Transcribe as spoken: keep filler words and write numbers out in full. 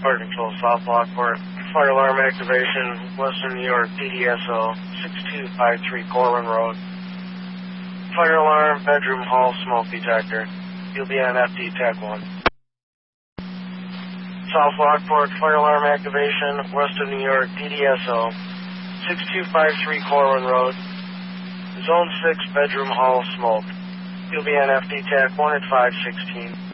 Fire Control, South Lockport. Fire alarm activation, Western New York, P D S O, six two five three Corwin Road. Fire alarm, bedroom hall smoke detector. You'll be on F D Tech one. South Lockport, fire alarm activation, Western New York, P D S O, six two five three Corwin Road. Zone six, bedroom hall smoke. You'll be on F D Tech one at five sixteen.